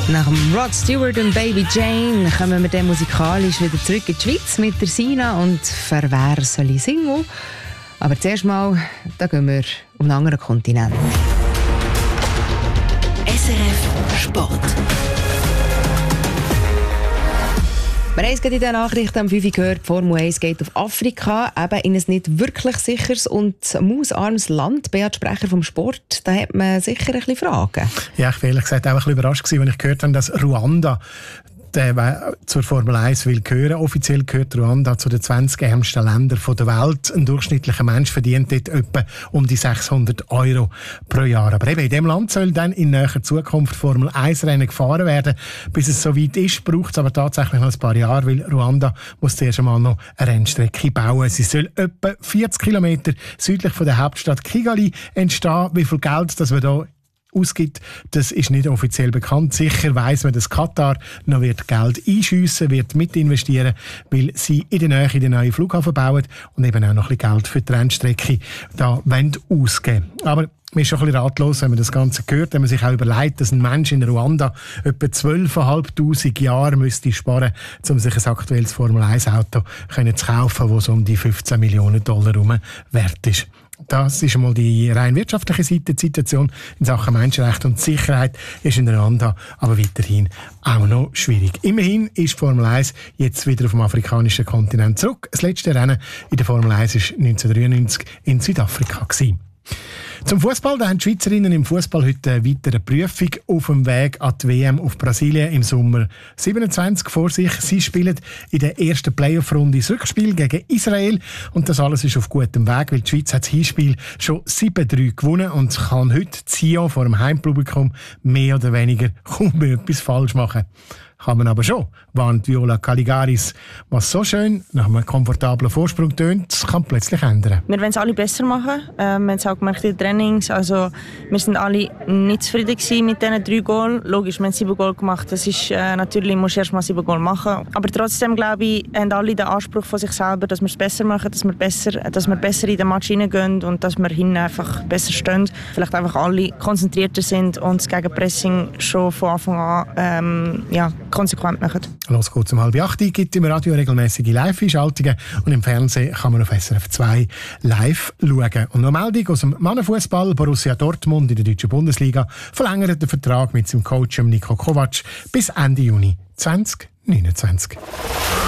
Nach dem Rod Stewart und Baby Jane kommen wir dann musikalisch wieder zurück in die Schweiz mit der Sina und «Für wer soll ich singen?» Aber zuerst mal, da gehen wir auf einen anderen Kontinent. SRF Sport. Wir haben es gerade in den Nachrichten am 5 Uhr gehört, die Formel 1 geht auf Afrika, eben in ein nicht wirklich sicheres und mausarmes Land. Beat, Sprecher vom Sport, da hat man sicher ein bisschen Fragen. Ja, ich war ehrlich gesagt auch ein bisschen überrascht, als ich gehört habe, dass Ruanda zur Formel 1 will gehören. Offiziell gehört Ruanda zu den 20 ärmsten Ländern der Welt. Ein durchschnittlicher Mensch verdient dort etwa um die 600 € pro Jahr. Aber eben in diesem Land soll dann in näher Zukunft Formel 1 Rennen gefahren werden. Bis es soweit ist, braucht es aber tatsächlich noch ein paar Jahre, weil Ruanda muss zuerst einmal noch eine Rennstrecke bauen. Sie soll etwa 40 Kilometer südlich von der Hauptstadt Kigali entstehen. Wie viel Geld das wir da ausgibt, das ist nicht offiziell bekannt. Sicher weiss man, dass Katar noch wird Geld einschiessen, wird mitinvestieren, weil sie in der Nähe den neuen Flughafen bauen und eben auch noch ein bisschen Geld für die Rennstrecke da ausgeben. Aber man ist schon ein bisschen ratlos, wenn man das Ganze hört, wenn man sich auch überlegt, dass ein Mensch in Ruanda etwa 12'500 Jahre müsste sparen, um sich ein aktuelles Formel-1-Auto zu kaufen, das so um die 15 Millionen $ herum wert ist. Das ist einmal die rein wirtschaftliche Seite. Die Situation in Sachen Menschenrechte und Sicherheit ist in Ruanda aber weiterhin auch noch schwierig. Immerhin ist Formel 1 jetzt wieder auf dem afrikanischen Kontinent zurück. Das letzte Rennen in der Formel 1 war 1993 in Südafrika. Zum Fußball, da haben die Schweizerinnen im Fußball heute eine weitere Prüfung auf dem Weg an die WM auf Brasilien im Sommer 27 vor sich. Sie spielen in der ersten Playoff-Runde das Rückspiel gegen Israel und das alles ist auf gutem Weg, weil die Schweiz hat das Hinspiel schon 7-3 gewonnen und kann heute Sion vor dem Heimpublikum mehr oder weniger kaum etwas falsch machen. Kann man aber schon, warnt Viola Caligaris. Was so schön nach einem komfortablen Vorsprung tönt, kann plötzlich ändern. Wir wollen es alle besser machen. Wir haben es auch gemerkt in den Trainings. Also, wir sind alle nicht zufrieden mit diesen 3 Goals. Logisch, wir haben 7 Goals gemacht. Das ist natürlich, musst du erst mal 7 Goals machen. Aber trotzdem, glaube ich, haben alle den Anspruch von sich selber, dass wir es besser machen, dass wir besser in den Match hineingehen und dass wir hinten einfach besser stehen. Vielleicht einfach alle konzentrierter sind und das Gegenpressing schon von Anfang an konsequent machen. Los geht's um 7:30. Gibt im Radio regelmäßige Live-Einschaltungen und im Fernsehen kann man auf SRF 2 live schauen. Und noch eine Meldung aus dem Mannenfußball. Borussia Dortmund in der deutschen Bundesliga verlängert den Vertrag mit seinem Coach Niko Kovac bis Ende Juni 2029.